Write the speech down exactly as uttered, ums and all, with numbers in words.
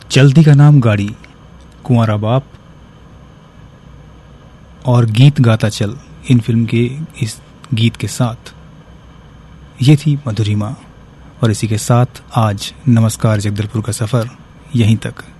चलती का नाम गाड़ी, कुंवारा बाप और गीत गाता चल, इन फिल्म के इस गीत के साथ ये थी मधुरिमा। और इसी के साथ आज नमस्कार जगदलपुर का सफ़र यहीं तक।